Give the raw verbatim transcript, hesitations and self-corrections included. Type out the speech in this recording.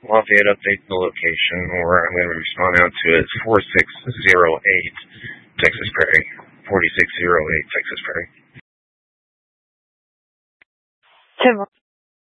Lafayette, update the location, or I'm going to respond out to it. It's four six zero eight Texas Prairie. four six zero eight Texas Prairie. Tim,